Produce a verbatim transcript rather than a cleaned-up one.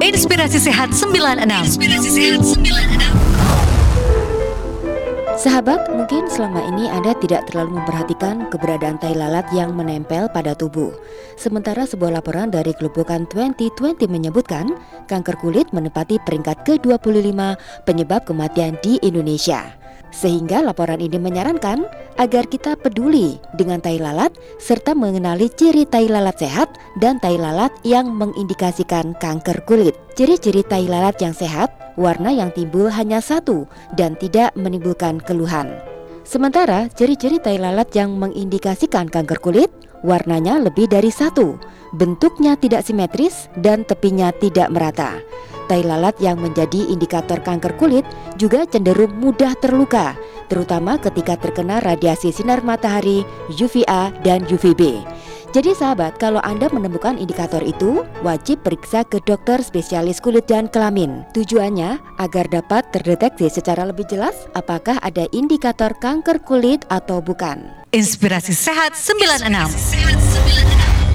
Inspirasi Sehat sembilan puluh enam. Inspirasi Sehat sembilan puluh enam. Sahabat, mungkin selama ini Anda tidak terlalu memperhatikan keberadaan tai lalat yang menempel pada tubuh. Sementara sebuah laporan dari Kelopokan dua ribu dua puluh menyebutkan kanker kulit menempati peringkat ke dua puluh lima penyebab kematian di Indonesia. Sehingga laporan ini menyarankan agar kita peduli dengan tai lalat serta mengenali ciri tai lalat sehat dan tai lalat yang mengindikasikan kanker kulit. Ciri-ciri tai lalat yang sehat, warna yang timbul hanya satu dan tidak menimbulkan keluhan. Sementara ciri-ciri tai lalat yang mengindikasikan kanker kulit, warnanya lebih dari satu, bentuknya tidak simetris dan tepinya tidak merata. Tai lalat yang menjadi indikator kanker kulit juga cenderung mudah terluka, terutama ketika terkena radiasi sinar matahari, U V A dan U V B. Jadi sahabat, kalau Anda menemukan indikator itu, wajib periksa ke dokter spesialis kulit dan kelamin. Tujuannya agar dapat terdeteksi secara lebih jelas apakah ada indikator kanker kulit atau bukan. Inspirasi Sehat sembilan puluh enam.